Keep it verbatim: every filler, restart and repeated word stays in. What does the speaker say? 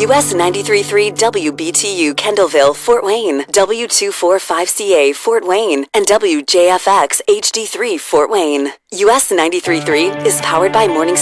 U S ninety-three point three W B T U Kendallville, Fort Wayne, W two forty-five C A Fort Wayne, and W J F X H D three Fort Wayne. U S ninety-three point three is powered by Morning